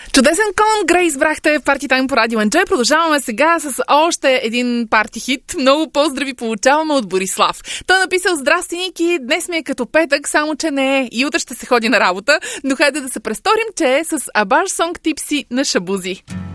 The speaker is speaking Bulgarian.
Чудесен кон, Грей, избрахте в Party Time по Радио Енджой. Продължаваме сега с още един парти хит. Много поздрави получаваме от Борислав. Той е написал: "Здрасти, Ники, днес ми е като петък, само че не е. И утре ще се ходи на работа, но хайде да се престорим, че е с Абаш Сонг Типси на Шабузи."